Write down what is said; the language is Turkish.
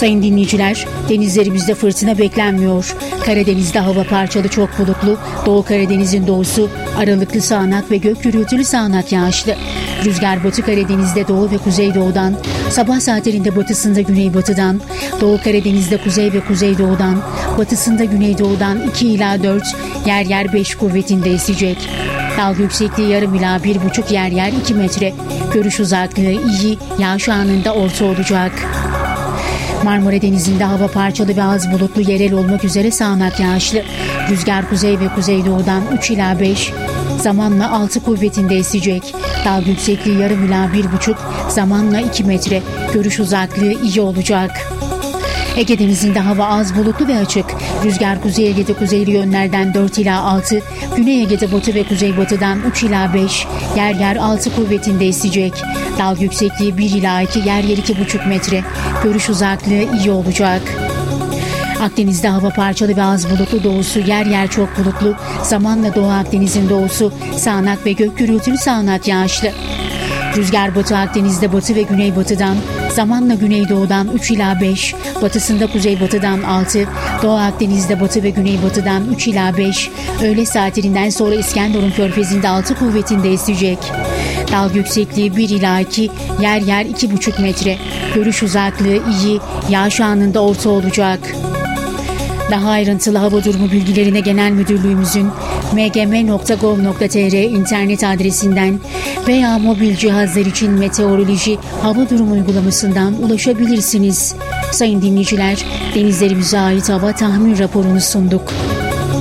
Sayın dinleyiciler, denizlerimizde fırtına beklenmiyor. Karadeniz'de hava parçalı çok bulutlu, Doğu Karadeniz'in doğusu aralıklı sağanak ve gök gürültülü sağanak yağışlı. Rüzgar Batı Karadeniz'de doğu ve kuzeydoğudan, sabah saatlerinde batısında güneybatıdan, Doğu Karadeniz'de kuzey ve kuzeydoğudan, batısında güneydoğudan 2 ila 4, yer yer 5 kuvvetinde esecek. Dalga yüksekliği yarım ila 1,5, yer yer 2 metre. Görüş uzaklığı iyi, yağış anında orta olacak. Marmara Denizi'nde hava parçalı ve az bulutlu, yerel olmak üzere sağanak yağışlı. Rüzgar kuzey ve kuzeydoğudan 3 ila 5, zamanla 6 kuvvetinde esecek. Dalga yüksekliği yarım ila 1,5, zamanla 2 metre. Görüş uzaklığı iyi olacak. Ege Denizi'nde hava az bulutlu ve açık. Rüzgar Kuzey Ege'de kuzeyli yönlerden 4 ila 6, Güney Ege'de batı ve kuzeybatıdan 3 ila 5, yer yer 6 kuvvetinde esecek. Dalga yüksekliği 1 ila 2, yer yer 2,5 metre. Görüş uzaklığı iyi olacak. Akdeniz'de hava parçalı ve az bulutlu, doğusu yer yer çok bulutlu, zamanla Doğu Akdeniz'in doğusu sağanak ve gök gürültülü sağanak yağışlı. Rüzgar Batı Akdeniz'de batı ve güneybatıdan, zamanla güneydoğudan 3 ila 5, batısında kuzeybatıdan 6, Doğu Akdeniz'de batı ve güneybatıdan 3 ila 5, öğle saatlerinden sonra İskenderun Körfezi'nde 6 kuvvetinde esecek. Dalga yüksekliği 1 ila 2, yer yer 2,5 metre. Görüş uzaklığı iyi, yağış anında orta olacak. Daha ayrıntılı hava durumu bilgilerine Genel Müdürlüğümüzün mgm.gov.tr internet adresinden veya mobil cihazlar için meteoroloji hava durumu uygulamasından ulaşabilirsiniz. Sayın dinleyiciler, denizlerimize ait hava tahmin raporunu sunduk.